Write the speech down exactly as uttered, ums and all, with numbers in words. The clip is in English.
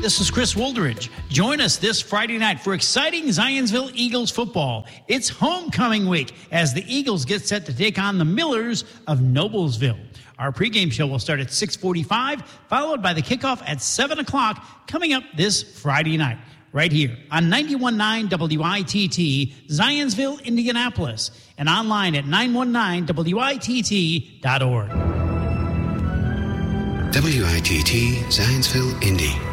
This is Chris Woldridge. Join us this Friday night for exciting Zionsville Eagles football. It's homecoming week as the Eagles get set to take on the Millers of Noblesville. Our pregame show will start at six forty-five, followed by the kickoff at seven o'clock, coming up this Friday night, right here on ninety-one point nine W I T T, Zionsville, Indianapolis, and online at nine one nine W I T T dot org. W I T T, Zionsville, Indy.